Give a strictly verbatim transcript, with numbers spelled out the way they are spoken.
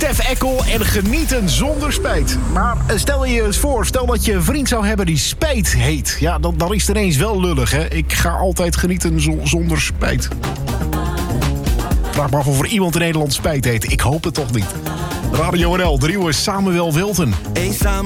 Stef Eckel en genieten zonder spijt. Maar stel je eens voor, stel dat je een vriend zou hebben die Spijt heet. Ja, dan, dan is het ineens wel lullig, hè? Ik ga altijd genieten zo, zonder spijt. Vraag maar af of er iemand in Nederland Spijt heet. Ik hoop het toch niet. Radio N L, drie uur Samuel Wilton. Eenzaam